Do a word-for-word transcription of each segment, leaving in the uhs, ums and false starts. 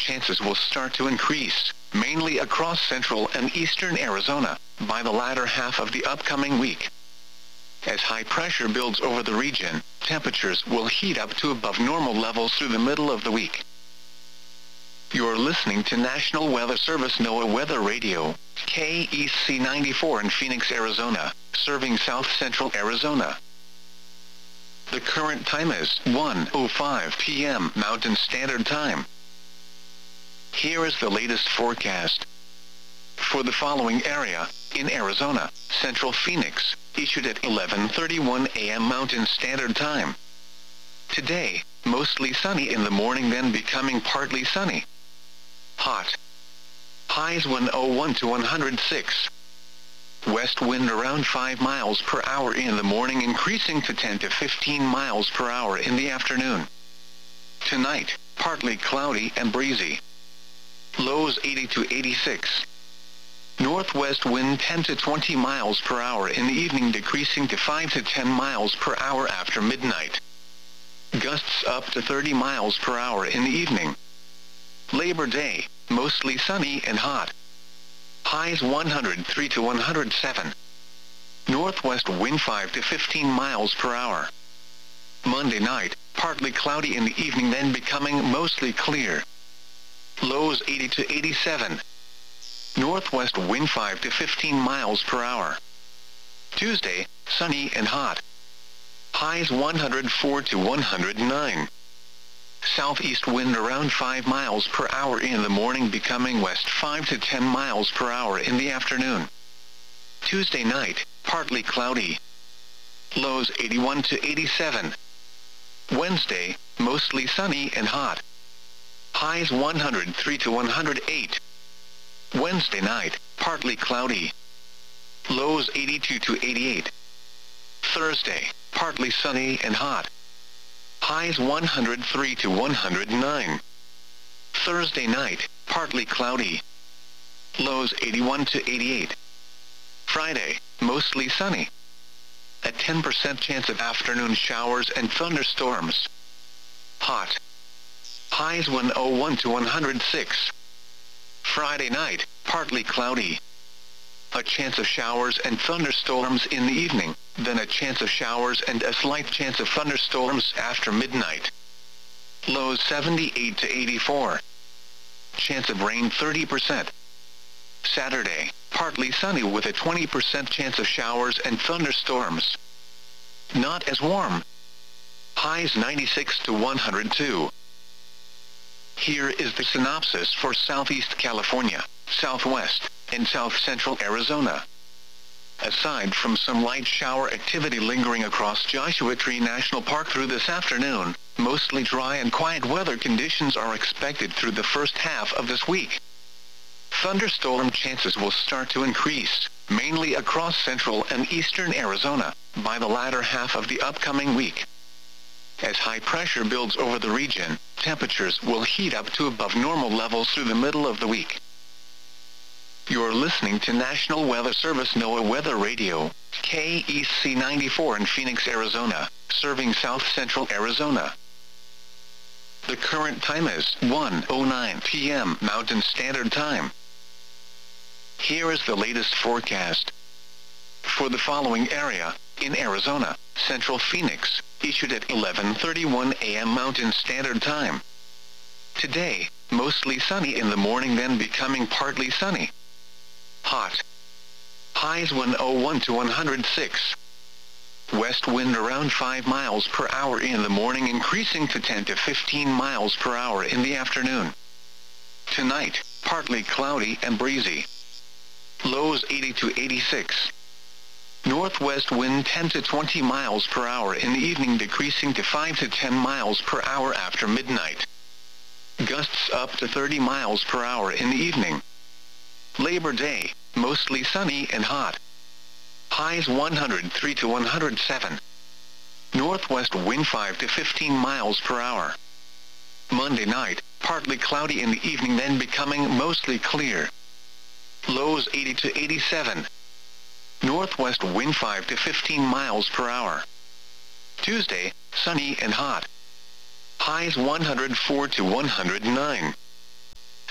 chances will start to increase, mainly across central and eastern Arizona, by the latter half of the upcoming week. As high pressure builds over the region, temperatures will heat up to above normal levels through the middle of the week. You're listening to National Weather Service NOAA Weather Radio, K E C ninety-four in Phoenix, Arizona, serving south central Arizona. The current time is one oh five p m Mountain Standard Time. Here is the latest forecast. For the following area, in Arizona, central Phoenix, issued at eleven thirty-one a m Mountain Standard Time. Today, mostly sunny in the morning, then becoming partly sunny. Hot. Highs one oh one to one hundred six. West wind around five miles per hour in the morning, increasing to ten to fifteen miles per hour in the afternoon. Tonight, partly cloudy and breezy. Lows eighty to eighty-six. Northwest wind ten to twenty miles per hour in the evening, decreasing to five to ten miles per hour after midnight. Gusts up to thirty miles per hour in the evening. Labor Day, mostly sunny and hot. Highs one hundred three to one hundred seven. Northwest wind five to fifteen miles per hour. Monday night, partly cloudy in the evening, then becoming mostly clear. Lows eighty to eighty-seven. Northwest wind five to fifteen miles per hour. Tuesday, sunny and hot. Highs one hundred four to one hundred nine. Southeast wind around five miles per hour in the morning, becoming west five to ten miles per hour in the afternoon. Tuesday night, partly cloudy. Lows eighty-one to eighty-seven. Wednesday, mostly sunny and hot. Highs one hundred three to one hundred eight. Wednesday night, partly cloudy. Lows eighty-two to eighty-eight. Thursday, partly sunny and hot. Highs one hundred three to one hundred nine. Thursday night, partly cloudy. Lows eighty-one to eighty-eight. Friday, mostly sunny. A ten percent chance of afternoon showers and thunderstorms. Hot. Highs one oh one to one hundred six. Friday night, partly cloudy. A chance of showers and thunderstorms in the evening, then a chance of showers and a slight chance of thunderstorms after midnight. Lows seventy-eight to eighty-four. Chance of rain thirty percent. Saturday, partly sunny with a twenty percent chance of showers and thunderstorms. Not as warm. Highs ninety-six to one hundred two. Here is the synopsis for Southeast California, Southwest, and South Central Arizona. Aside from some light shower activity lingering across Joshua Tree National Park through this afternoon, mostly dry and quiet weather conditions are expected through the first half of this week. Thunderstorm chances will start to increase, mainly across central and eastern Arizona, by the latter half of the upcoming week. As high pressure builds over the region, temperatures will heat up to above normal levels through the middle of the week. You're listening to National Weather Service NOAA Weather Radio, K E C ninety-four in Phoenix, Arizona, serving south central Arizona. The current time is one oh nine p m Mountain Standard Time. Here is the latest forecast. For the following area, in Arizona, central Phoenix, issued at eleven thirty-one a m Mountain Standard Time. Today, mostly sunny in the morning, then becoming partly sunny. Hot. Highs one oh one to one hundred six. West wind around five miles per hour in the morning, increasing to ten to fifteen miles per hour in the afternoon. Tonight, partly cloudy and breezy. Lows eighty to eighty-six. Northwest wind ten to twenty miles per hour in the evening, decreasing to five to ten miles per hour after midnight. Gusts up to thirty miles per hour in the evening. Labor Day, mostly sunny and hot. Highs one hundred three to one hundred seven. Northwest wind five to fifteen miles per hour. Monday night, partly cloudy in the evening, then becoming mostly clear. Lows eighty to eighty-seven. Northwest wind five to fifteen miles per hour. Tuesday, sunny and hot. Highs one hundred four to one hundred nine.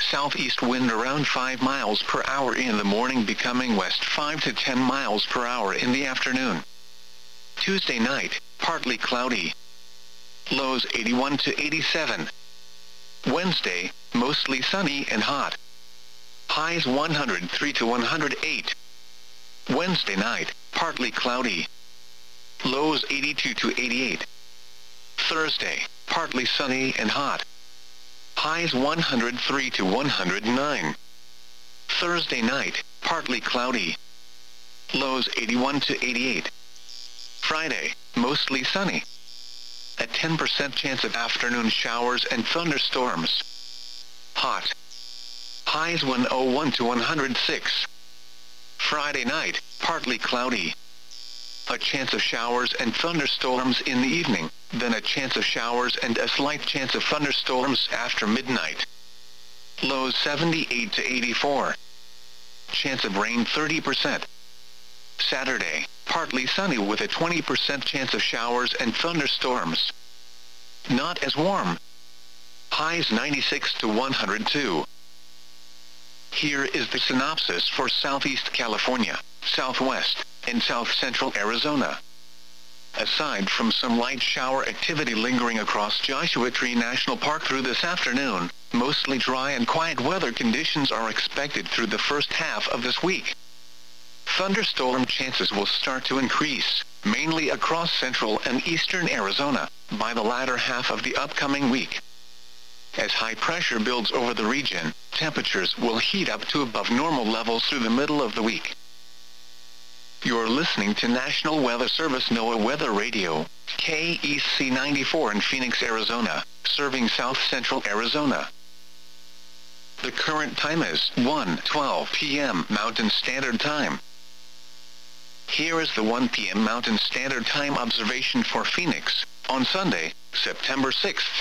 southeast wind around five miles per hour in the morning, becoming west five to ten miles per hour in the afternoon. Tuesday night, partly cloudy. Lows eighty-one to eighty-seven. Wednesday, mostly sunny and hot. Highs one hundred three to one hundred eight. Wednesday night, partly cloudy. Lows eighty-two to eighty-eight. Thursday, partly sunny and hot. Highs one hundred three to one hundred nine. Thursday night, partly cloudy. Lows eighty-one to eighty-eight. Friday, mostly sunny. A ten percent chance of afternoon showers and thunderstorms. Hot. Highs one oh one to one hundred six. Friday night, partly cloudy. A chance of showers and thunderstorms in the evening, then a chance of showers and a slight chance of thunderstorms after midnight. Lows seventy-eight to eighty-four. Chance of rain thirty percent. Saturday, partly sunny with a twenty percent chance of showers and thunderstorms. Not as warm. Highs ninety-six to one hundred two. Here is the synopsis for Southeast California, Southwest, and South Central Arizona. Aside from some light shower activity lingering across Joshua Tree National Park through this afternoon, mostly dry and quiet weather conditions are expected through the first half of this week. Thunderstorm chances will start to increase, mainly across central and eastern Arizona, by the latter half of the upcoming week. As high pressure builds over the region, temperatures will heat up to above normal levels through the middle of the week. You're listening to National Weather Service NOAA Weather Radio, K E C ninety-four in Phoenix, Arizona, serving south central Arizona. The current time is one twelve p m Mountain Standard Time. Here is the one p m Mountain Standard Time observation for Phoenix, on Sunday, September sixth.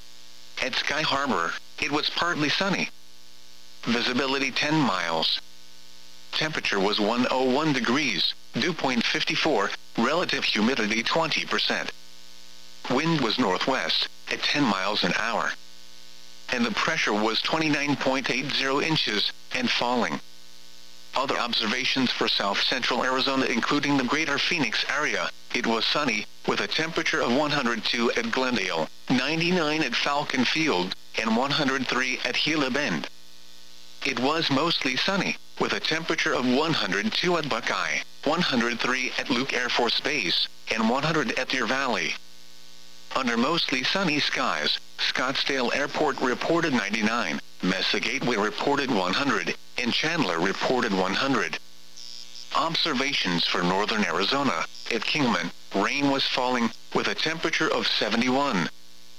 At Sky Harbor, it was partly sunny. Visibility ten miles. Temperature was one oh one degrees, dew point fifty-four, relative humidity twenty percent. Wind was northwest, at ten miles an hour. And the pressure was twenty-nine point eight zero inches, and falling. Other observations for south central Arizona including the greater Phoenix area, it was sunny, with a temperature of one hundred two at Glendale, ninety-nine at Falcon Field, and one hundred three at Gila Bend. It was mostly sunny, with a temperature of one hundred two at Buckeye, one hundred three at Luke Air Force Base, and one hundred at Deer Valley. Under mostly sunny skies, Scottsdale Airport reported ninety-nine, Mesa Gateway reported one hundred, and Chandler reported one hundred. Observations for northern Arizona, at Kingman, rain was falling, with a temperature of seventy-one.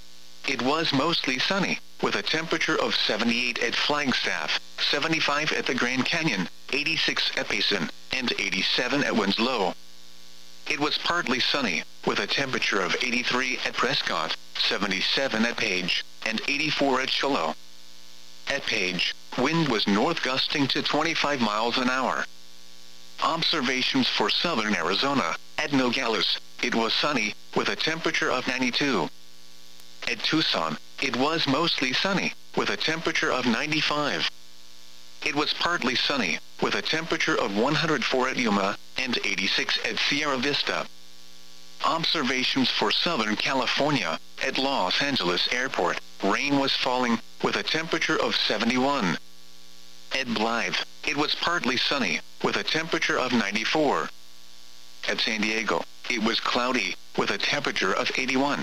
It was mostly sunny, with a temperature of seventy-eight at Flagstaff, seventy-five at the Grand Canyon, eighty-six at Payson, and eighty-seven at Winslow. It was partly sunny, with a temperature of eighty-three at Prescott, seventy-seven at Page, and eighty-four at Shiloh. At Page, wind was north gusting to twenty-five miles an hour. Observations for southern Arizona, at Nogales, it was sunny, with a temperature of ninety-two. At Tucson, it was mostly sunny, with a temperature of ninety-five. It was partly sunny, with a temperature of one hundred four at Yuma, and eighty-six at Sierra Vista. Observations for Southern California, at Los Angeles Airport, rain was falling, with a temperature of seventy-one. At Blythe, it was partly sunny, with a temperature of ninety-four. At San Diego, it was cloudy, with a temperature of eighty-one.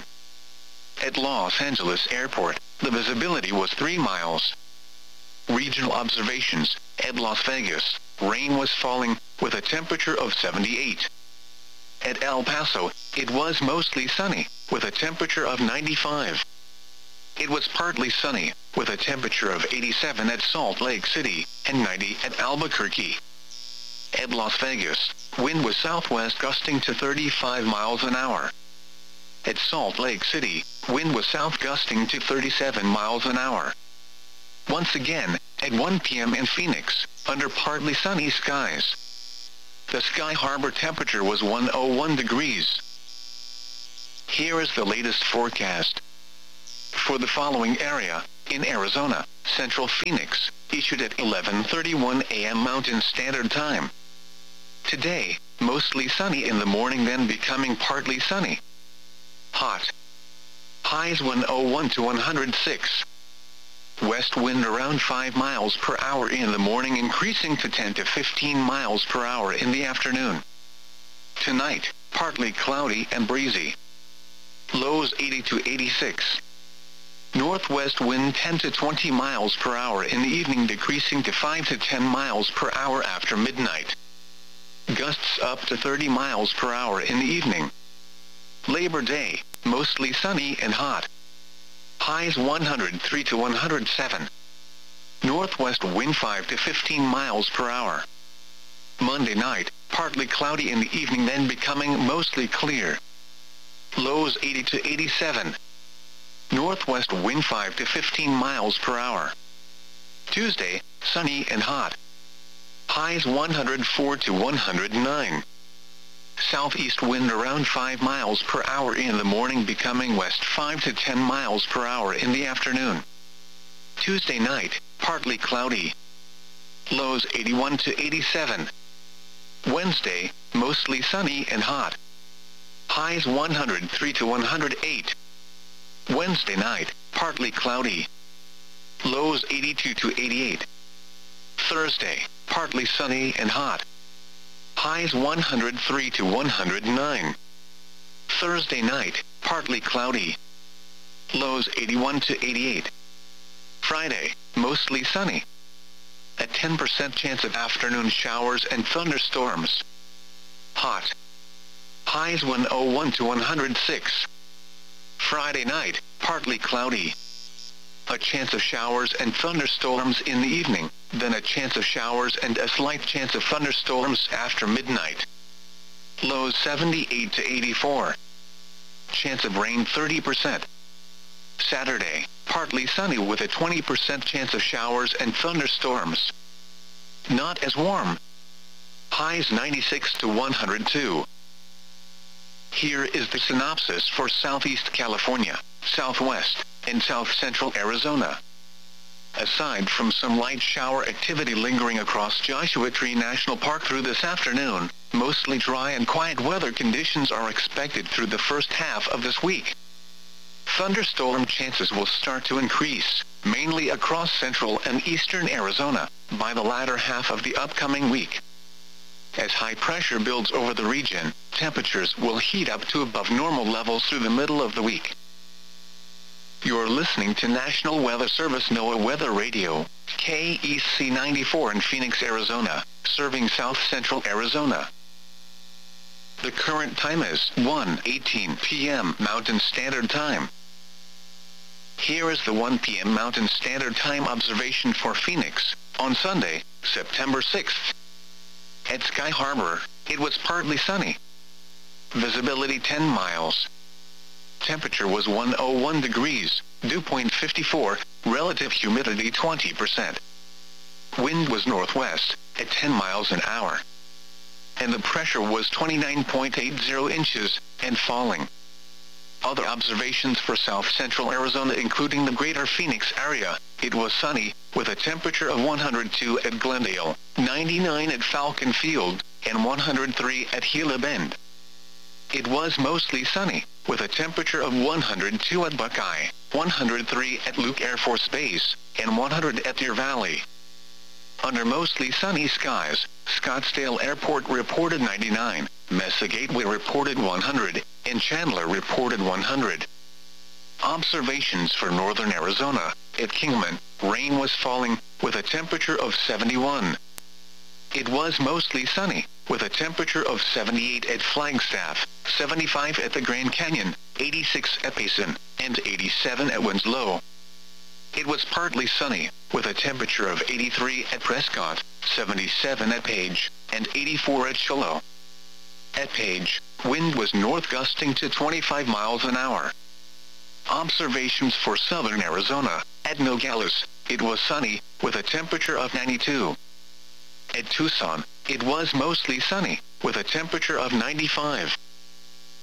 At Los Angeles Airport, the visibility was three miles. Regional observations, at Las Vegas, rain was falling, with a temperature of seventy-eight. At El Paso, it was mostly sunny, with a temperature of ninety-five. It was partly sunny, with a temperature of eighty-seven at Salt Lake City, and ninety at Albuquerque. At Las Vegas, wind was southwest gusting to thirty-five miles an hour. At Salt Lake City, wind was south gusting to thirty-seven miles an hour. Once again, at one p m in Phoenix, under partly sunny skies. The Sky Harbor temperature was one oh one degrees. Here is the latest forecast. For the following area, in Arizona, Central Phoenix, issued at eleven thirty-one a m Mountain Standard Time. Today, mostly sunny in the morning, then becoming partly sunny. Hot. Highs one oh one to one hundred six. West wind around five miles per hour in the morning, increasing to ten to fifteen miles per hour in the afternoon. Tonight, partly cloudy and breezy. Lows eighty to eighty-six. Northwest wind ten to twenty miles per hour in the evening, decreasing to five to ten miles per hour after midnight. Gusts up to thirty miles per hour in the evening. Labor Day, mostly sunny and hot. Highs one hundred three to one hundred seven. Northwest wind five to fifteen miles per hour. Monday night, partly cloudy in the evening, then becoming mostly clear. Lows eighty to eighty-seven. Northwest wind five to fifteen miles per hour. Tuesday, sunny and hot. Highs one hundred four to one hundred nine. Southeast wind around five miles per hour in the morning, becoming west five to ten miles per hour in the afternoon. Tuesday night, partly cloudy. Lows eighty-one to eighty-seven. Wednesday, mostly sunny and hot. Highs one hundred three to one hundred eight. Wednesday night, partly cloudy. Lows eighty-two to eighty-eight. Thursday, partly sunny and hot. Highs one hundred three to one hundred nine. Thursday night, partly cloudy. Lows eighty-one to eighty-eight. Friday, mostly sunny. A ten percent chance of afternoon showers and thunderstorms. Hot. Highs one oh one to one hundred six. Friday night, partly cloudy. A chance of showers and thunderstorms in the evening, then a chance of showers and a slight chance of thunderstorms after midnight. Lows seventy-eight to eighty-four. Chance of rain thirty percent. Saturday, partly sunny with a twenty percent chance of showers and thunderstorms. Not as warm. Highs ninety-six to one hundred two. Here is the synopsis for Southeast California, Southwest, and South Central Arizona. Aside from some light shower activity lingering across Joshua Tree National Park through this afternoon, mostly dry and quiet weather conditions are expected through the first half of this week. Thunderstorm chances will start to increase, mainly across central and eastern Arizona, by the latter half of the upcoming week. As high pressure builds over the region, temperatures will heat up to above normal levels through the middle of the week. You're listening to National Weather Service NOAA Weather Radio, K E C ninety-four in Phoenix, Arizona, serving south central Arizona. The current time is one eighteen p m Mountain Standard Time. Here is the one p m Mountain Standard Time observation for Phoenix, on Sunday, September sixth. At Sky Harbor, it was partly sunny. Visibility ten miles. Temperature was one oh one degrees, dew point fifty-four, relative humidity twenty percent. Wind was northwest, at ten miles an hour. And the pressure was twenty-nine point eight zero inches, and falling. Other observations for south central Arizona, including the greater Phoenix area, it was sunny, with a temperature of one hundred two at Glendale, ninety-nine at Falcon Field, and one hundred three at Gila Bend. It was mostly sunny, with a temperature of one hundred two at Buckeye, one hundred three at Luke Air Force Base, and one hundred at Deer Valley. Under mostly sunny skies, Scottsdale Airport reported ninety-nine, Mesa Gateway reported one hundred, and Chandler reported one hundred. Observations for northern Arizona, at Kingman, rain was falling, with a temperature of seventy-one. It was mostly sunny, with a temperature of seventy-eight at Flagstaff, seventy-five at the Grand Canyon, eighty-six at Payson, and eighty-seven at Winslow. It was partly sunny, with a temperature of eighty-three at Prescott, seventy-seven at Page, and eighty-four at Shiloh. At Page, wind was north gusting to twenty-five miles an hour. Observations for southern Arizona, at Nogales, it was sunny, with a temperature of ninety-two. At Tucson, it was mostly sunny, with a temperature of ninety-five.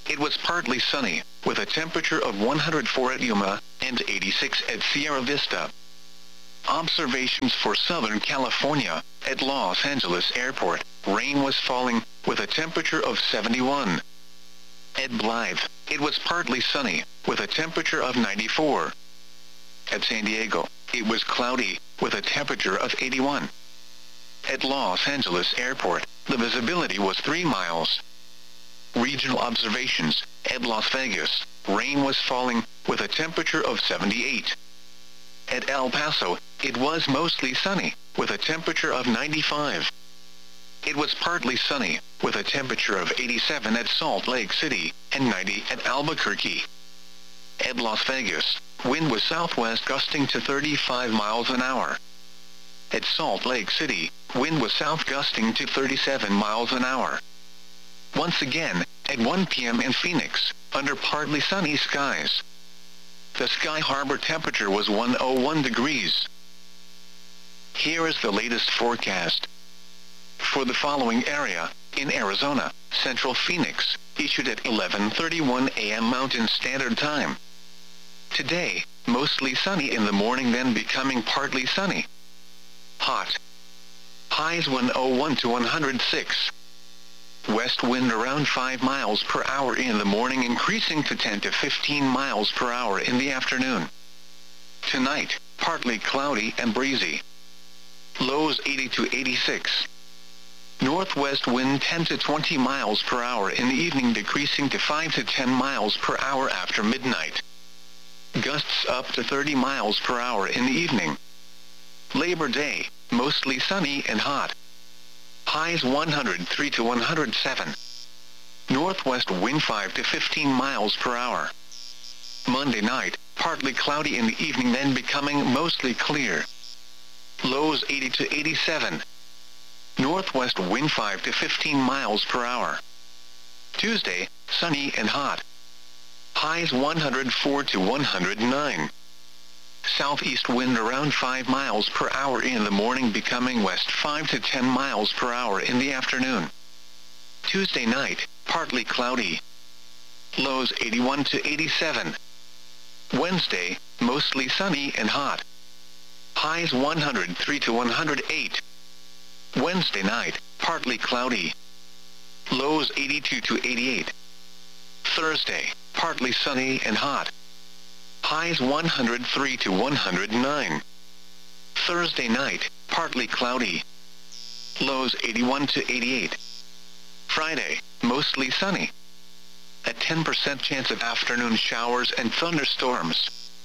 it was partly sunny, with a temperature of one hundred four at Yuma and eighty-six at Sierra Vista. Observations for Southern California. At Los Angeles Airport, rain was falling, with a temperature of seventy-one. At Blythe, it was partly sunny, with a temperature of ninety-four. At San Diego, it was cloudy, with a temperature of eighty-one. At Los Angeles Airport, the visibility was three miles. Regional observations. At Las Vegas, rain was falling, with a temperature of seventy-eight. At El Paso, it was mostly sunny, with a temperature of ninety-five. It was partly sunny, with a temperature of eighty-seven at Salt Lake City, and ninety at Albuquerque. At Las Vegas, wind was southwest gusting to thirty-five miles an hour. At Salt Lake City, wind was south gusting to thirty-seven miles an hour. Once again, at one p m in Phoenix, under partly sunny skies. The Sky Harbor temperature was one hundred one degrees. Here is the latest forecast. For the following area, in Arizona, Central Phoenix, issued at eleven thirty-one a m Mountain Standard Time. Today, mostly sunny in the morning, then becoming partly sunny. Hot. Highs one hundred one to one hundred six. West wind around five miles per hour in the morning, increasing to ten to fifteen miles per hour in the afternoon. Tonight, partly cloudy and breezy. Lows eighty to eighty-six. Northwest wind ten to twenty miles per hour in the evening, decreasing to five to ten miles per hour after midnight. Gusts up to thirty miles per hour in the evening. Labor Day, mostly sunny and hot. Highs one hundred three to one hundred seven. Northwest wind five to fifteen miles per hour. Monday night, partly cloudy in the evening, then becoming mostly clear. Lows eighty to eighty-seven. Northwest wind five to fifteen miles per hour. Tuesday, sunny and hot. Highs one hundred four to one hundred nine. Southeast wind around five miles per hour in the morning, becoming west five to ten miles per hour in the afternoon. Tuesday night, partly cloudy. Lows eighty-one to eighty-seven. Wednesday, mostly sunny and hot. Highs one hundred three to one hundred eight. Wednesday night, partly cloudy. Lows eighty-two to eighty-eight. Thursday, partly sunny and hot. Highs one hundred three to one hundred nine. Thursday night, partly cloudy. Lows eighty-one to eighty-eight. Friday, mostly sunny. A ten percent chance of afternoon showers and thunderstorms.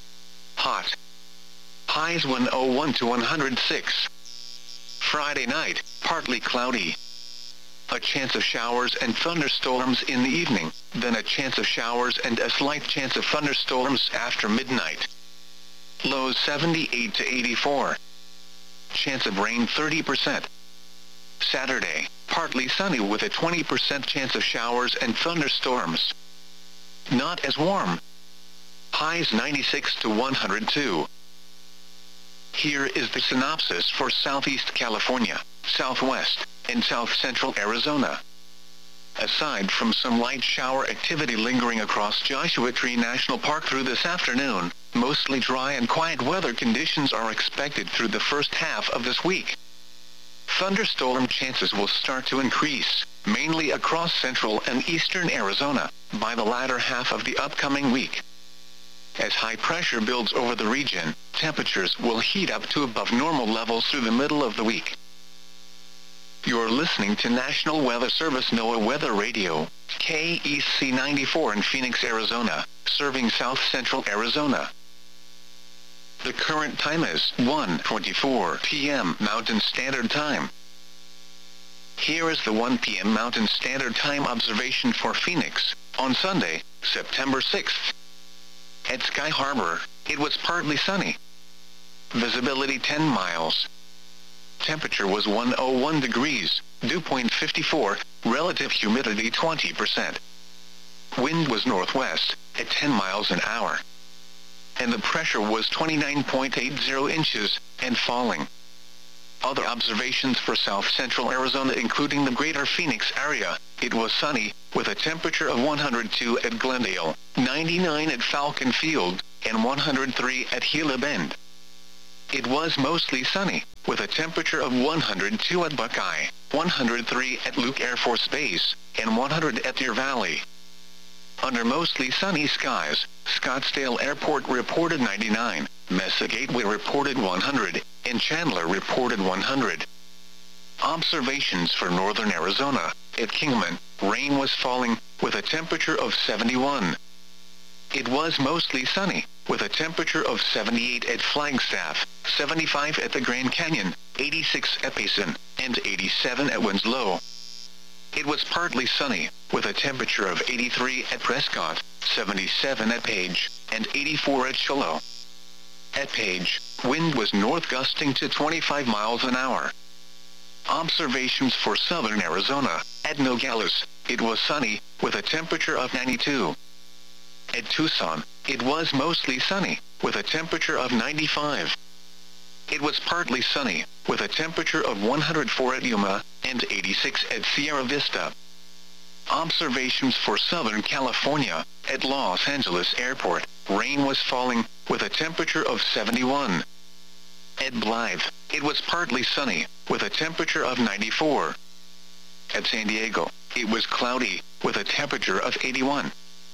Hot. Highs one hundred one to one hundred six. Friday night, partly cloudy. A chance of showers and thunderstorms in the evening, then a chance of showers and a slight chance of thunderstorms after midnight. Lows seventy-eight to eighty-four. Chance of rain thirty percent. Saturday, partly sunny with a twenty percent chance of showers and thunderstorms. Not as warm. Highs ninety-six to one hundred two. Here is the synopsis for Southeast California, Southwest, and South Central Arizona. Aside from some light shower activity lingering across Joshua Tree National Park through this afternoon, mostly dry and quiet weather conditions are expected through the first half of this week. Thunderstorm chances will start to increase, mainly across central and eastern Arizona, by the latter half of the upcoming week. As high pressure builds over the region, temperatures will heat up to above normal levels through the middle of the week. You're listening to National Weather Service NOAA Weather Radio, K E C ninety-four in Phoenix, Arizona, serving south central Arizona. The current time is one twenty-four p m Mountain Standard Time. Here is the one p m Mountain Standard Time observation for Phoenix, on Sunday, September sixth. At Sky Harbor, it was partly sunny. Visibility ten miles. Temperature was one hundred one degrees, dew point fifty-four, relative humidity twenty percent. Wind was northwest, at ten miles an hour. And the pressure was twenty-nine point eight zero inches, and falling. Other observations for south-central Arizona including the greater Phoenix area, it was sunny, with a temperature of one hundred two at Glendale, ninety-nine at Falcon Field, and one hundred three at Gila Bend. It was mostly sunny, with a temperature of one hundred two at Buckeye, one hundred three at Luke Air Force Base, and one hundred at Deer Valley. Under mostly sunny skies, Scottsdale Airport reported ninety-nine, Mesa Gateway reported one hundred, and Chandler reported one hundred. Observations for northern Arizona, at Kingman, rain was falling, with a temperature of seventy-one. It was mostly sunny, with a temperature of seventy-eight at Flagstaff, seventy-five at the Grand Canyon, eighty-six at Payson, and eighty-seven at Winslow. It was partly sunny, with a temperature of eighty-three at Prescott, seventy-seven at Page, and eighty-four at Shiloh. At Page, wind was north gusting to twenty-five miles an hour. Observations for southern Arizona, at Nogales, it was sunny, with a temperature of ninety-two. At Tucson, it was mostly sunny, with a temperature of ninety-five. It was partly sunny, with a temperature of one hundred four at Yuma, and eighty-six at Sierra Vista. Observations for Southern California, at Los Angeles Airport, rain was falling, with a temperature of seventy-one. At Blythe, it was partly sunny, with a temperature of ninety-four. At San Diego, it was cloudy, with a temperature of eighty-one.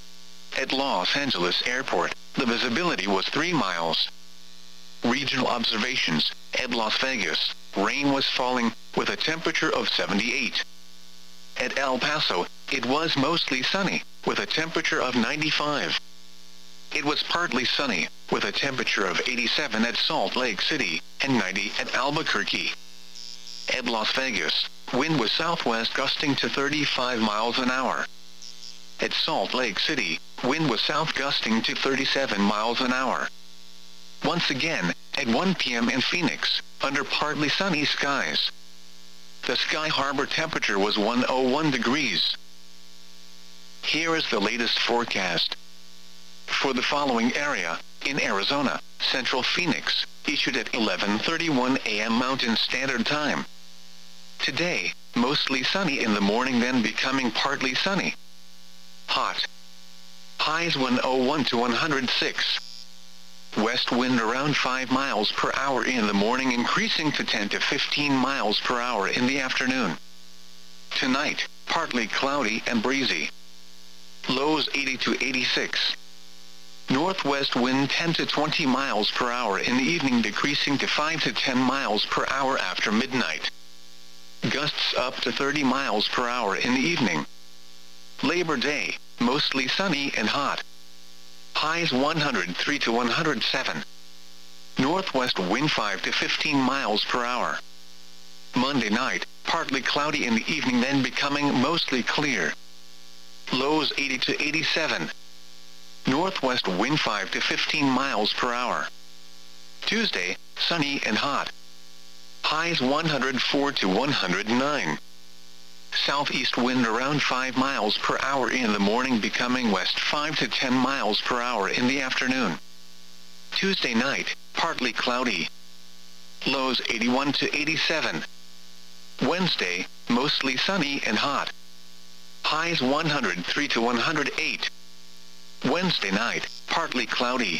At Los Angeles Airport, the visibility was three miles. Regional observations, at Las Vegas, rain was falling, with a temperature of seventy-eight. At El Paso, it was mostly sunny, with a temperature of ninety-five. It was partly sunny, with a temperature of eighty-seven at Salt Lake City, and ninety at Albuquerque. At Las Vegas, wind was southwest gusting to thirty-five miles an hour. At Salt Lake City, wind was south gusting to thirty-seven miles an hour. Once again, at one p m in Phoenix, under partly sunny skies. The Sky Harbor temperature was one hundred one degrees. Here is the latest forecast. For the following area, in Arizona, Central Phoenix, issued at eleven thirty-one a m Mountain Standard Time. Today, mostly sunny in the morning then becoming partly sunny. Hot. Highs one hundred one to one hundred six. West wind around five miles per hour in the morning increasing to ten to fifteen miles per hour in the afternoon. Tonight, partly cloudy and breezy. Lows eighty to eighty-six. Northwest wind ten to twenty miles per hour in the evening decreasing to five to ten miles per hour after midnight. Gusts up to thirty miles per hour in the evening. Labor Day, mostly sunny and hot. Highs one hundred three to one hundred seven. Northwest wind five to fifteen miles per hour. Monday night, partly cloudy in the evening then becoming mostly clear. Lows eighty to eighty-seven. Northwest wind five to fifteen miles per hour. Tuesday, sunny and hot. Highs one hundred four to one hundred nine. Southeast wind around five miles per hour in the morning becoming west five to ten miles per hour in the afternoon. Tuesday night, partly cloudy. Lows eighty-one to eighty-seven. Wednesday, mostly sunny and hot. Highs one hundred three to one hundred eight. Wednesday night, partly cloudy.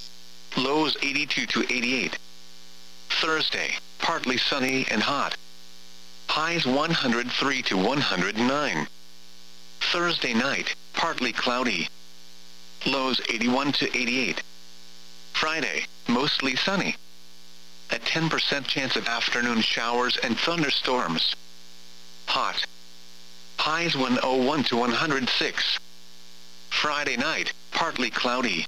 Lows eighty-two to eighty-eight. Thursday, partly sunny and hot. Highs one hundred three to one hundred nine. Thursday night, partly cloudy. Lows eighty-one to eighty-eight. Friday, mostly sunny. A ten percent chance of afternoon showers and thunderstorms. Hot. Highs one hundred one to one hundred six. Friday night, partly cloudy.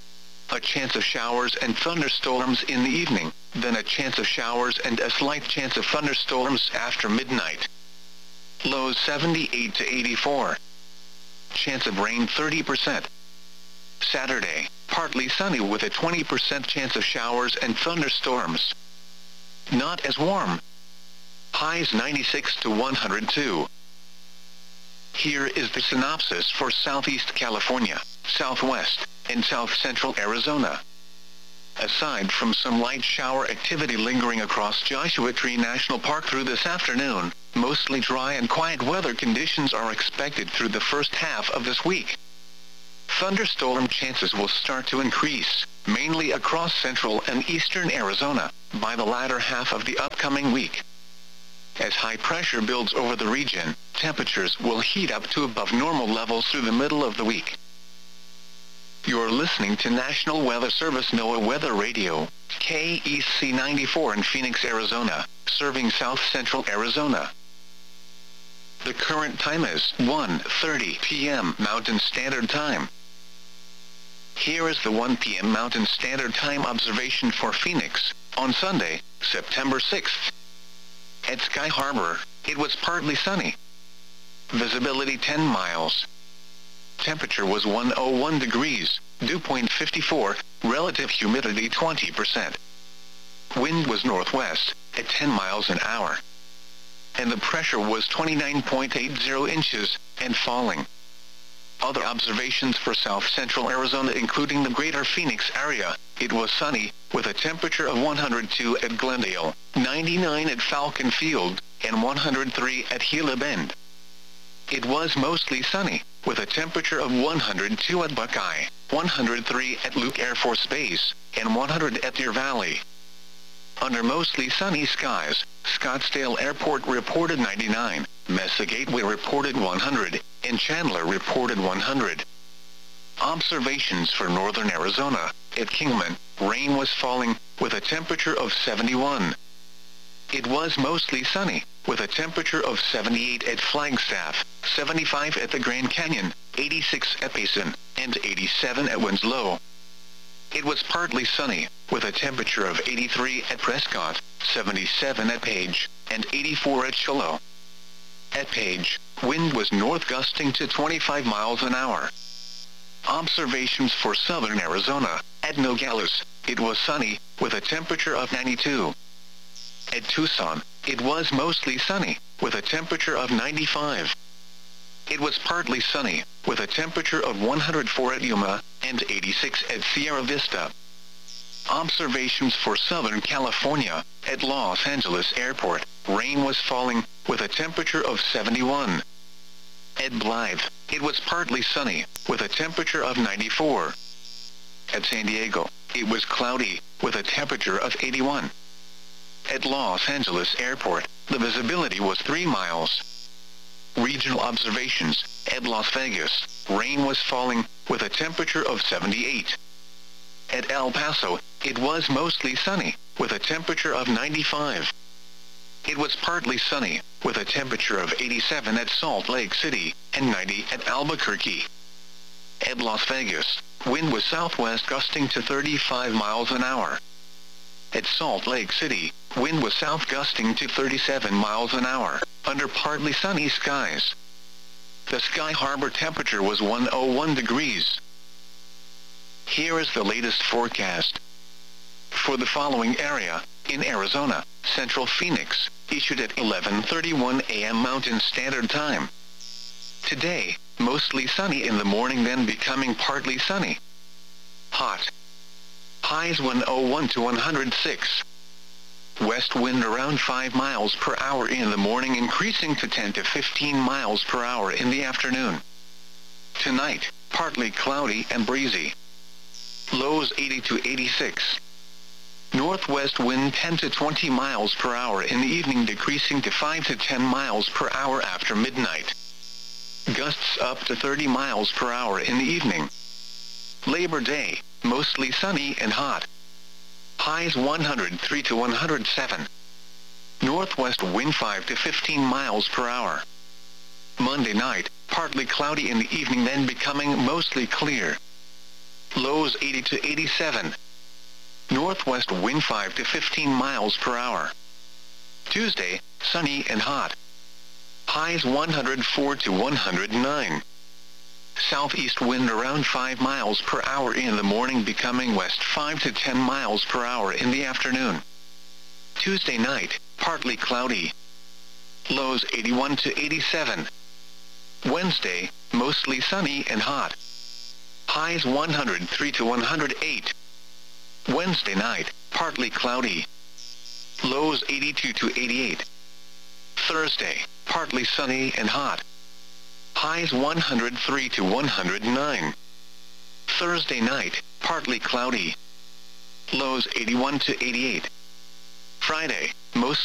A chance of showers and thunderstorms in the evening, then a chance of showers and a slight chance of thunderstorms after midnight. Lows seventy-eight to eighty-four. Chance of rain thirty percent. Saturday, partly sunny with a twenty percent chance of showers and thunderstorms. Not as warm. Highs ninety-six to one hundred two. Here is the synopsis for Southeast California, Southwest, and South Central Arizona. Aside from some light shower activity lingering across Joshua Tree National Park through this afternoon, mostly dry and quiet weather conditions are expected through the first half of this week. Thunderstorm chances will start to increase, mainly across central and eastern Arizona, by the latter half of the upcoming week. As high pressure builds over the region, temperatures will heat up to above normal levels through the middle of the week. You're listening to National Weather Service NOAA Weather Radio, K E C ninety-four in Phoenix, Arizona, serving south central Arizona. The current time is one thirty p m Mountain Standard Time. Here is the one p m Mountain Standard Time observation for Phoenix, on Sunday, September sixth. At Sky Harbor, it was partly sunny. Visibility ten miles. Temperature was one hundred one degrees, dew point fifty-four, relative humidity twenty percent. Wind was northwest, at ten miles an hour. And the pressure was twenty-nine point eight zero inches, and falling. Other observations for south central Arizona including the greater Phoenix area, it was sunny, with a temperature of one hundred two at Glendale, ninety-nine at Falcon Field, and one hundred three at Gila Bend. It was mostly sunny, with a temperature of one hundred two at Buckeye, one hundred three at Luke Air Force Base, and one hundred at Deer Valley. Under mostly sunny skies, Scottsdale Airport reported ninety-nine, Mesa Gateway reported one hundred, and Chandler reported one hundred. Observations for northern Arizona, at Kingman, rain was falling, with a temperature of seventy-one. It was mostly sunny, with a temperature of seventy-eight at Flagstaff, seventy-five at the Grand Canyon, eighty-six at Payson, and eighty-seven at Winslow. It was partly sunny, with a temperature of eighty-three at Prescott, seventy-seven at Page, and eighty-four at Shiloh. At Page, wind was north gusting to twenty-five miles an hour. Observations for southern Arizona, at Nogales, it was sunny, with a temperature of ninety-two. At Tucson, it was mostly sunny, with a temperature of ninety-five. It was partly sunny, with a temperature of one hundred four at Yuma, and eighty-six at Sierra Vista. Observations for Southern California, at Los Angeles Airport, rain was falling, with a temperature of seventy-one. At Blythe, it was partly sunny, with a temperature of ninety-four. At San Diego, it was cloudy, with a temperature of eighty-one. At Los Angeles Airport, the visibility was three miles. Regional observations, at Las Vegas, rain was falling, with a temperature of seventy-eight. At El Paso, it was mostly sunny, with a temperature of ninety-five. It was partly sunny, with a temperature of eighty-seven at Salt Lake City, and ninety at Albuquerque. At Las Vegas, wind was southwest gusting to thirty-five miles an hour. At Salt Lake City, wind was south gusting to thirty-seven miles an hour, under partly sunny skies. The Sky Harbor temperature was one hundred one degrees. Here is the latest forecast. For the following area, in Arizona, Central Phoenix, issued at eleven thirty-one a m Mountain Standard Time. Today, mostly sunny in the morning, then becoming partly sunny. Hot. Highs one hundred one to one hundred six. West wind around five miles per hour in the morning, increasing to ten to fifteen miles per hour in the afternoon. Tonight, partly cloudy and breezy. Lows eighty to eighty-six. Northwest wind ten to twenty miles per hour in the evening, decreasing to five to ten miles per hour after midnight. Gusts up to thirty miles per hour in the evening. Labor Day, mostly sunny and hot. Highs one hundred three to one hundred seven. Northwest wind five to fifteen miles per hour. Monday night, partly cloudy in the evening, then becoming mostly clear. Lows eighty to eighty-seven. Northwest wind five to fifteen miles per hour. Tuesday, sunny and hot. Highs one hundred four to one hundred nine. Southeast wind around five miles per hour in the morning, becoming west five to ten miles per hour in the afternoon. Tuesday night, partly cloudy. Lows eighty-one to eighty-seven. Wednesday, mostly sunny and hot. Highs one hundred three to one hundred eight. Wednesday night, partly cloudy. Lows eighty-two to eighty-eight. Thursday, partly sunny and hot. Highs one hundred three to one hundred nine. Thursday night, partly cloudy. Lows eighty-one to eighty-eight. Friday, most